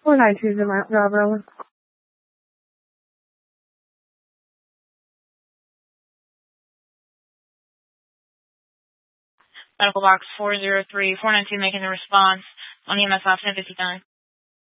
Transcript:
492 Bravo. Medical box 403, 492 making the response on EMS option 50 time.